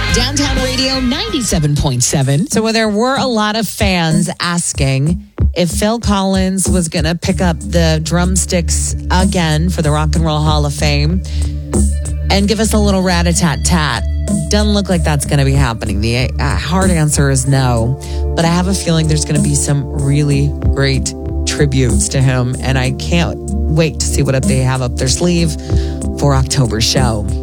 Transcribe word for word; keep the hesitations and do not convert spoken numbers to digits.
Downtown Radio ninety-seven point seven. So there were a lot of fans asking if Phil Collins was going to pick up the drumsticks again for the Rock and Roll Hall of Fame and give us a little rat-a-tat-tat. Doesn't look like that's going to be happening. The uh, hard answer is no. But I have a feeling there's going to be some really great tributes to him. And I can't wait to see what they have up their sleeve for October's show.